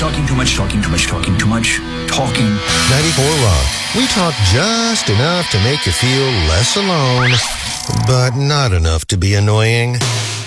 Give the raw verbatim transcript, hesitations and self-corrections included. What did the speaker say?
Talking too much, talking too much, talking too much, talking. ninety-four Rock. We talk just enough to make you feel less alone, but not enough to be annoying.